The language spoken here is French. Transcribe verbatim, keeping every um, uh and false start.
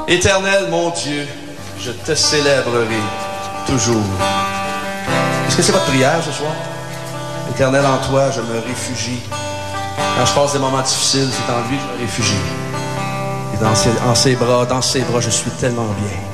Éternel, mon Dieu, je te célébrerai toujours. Est-ce que c'est votre prière ce soir? Éternel, en toi, je me réfugie. Quand je passe des moments difficiles, c'est en lui que je me réfugie. Et dans ses, en ses bras, dans ses bras, je suis tellement bien.